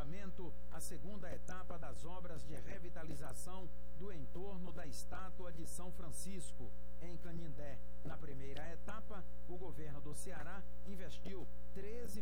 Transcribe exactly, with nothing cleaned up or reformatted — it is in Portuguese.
andamento a segunda etapa das obras de revitalização do entorno da estátua de São Francisco, em Canindé. Na primeira etapa, o governo do Ceará investiu treze